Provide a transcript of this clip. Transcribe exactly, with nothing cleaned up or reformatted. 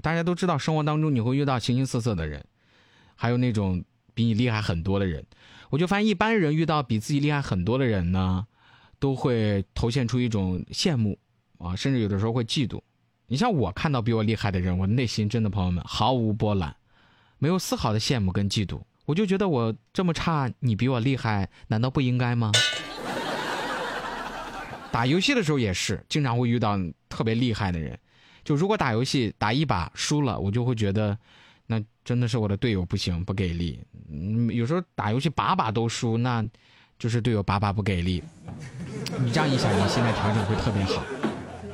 大家都知道，生活当中你会遇到形形色色的人，还有那种比你厉害很多的人。我就发现一般人遇到比自己厉害很多的人呢，都会投现出一种羡慕啊，甚至有的时候会嫉妒。你像我看到比我厉害的人，我内心真的朋友们毫无波澜，没有丝毫的羡慕跟嫉妒。我就觉得我这么差，你比我厉害，难道不应该吗？打游戏的时候也是，经常会遇到特别厉害的人。就如果打游戏打一把输了，我就会觉得，那真的是我的队友不行，不给力。嗯，有时候打游戏把把都输，那就是队友把把不给力。你这样一想，你心态调整会特别好。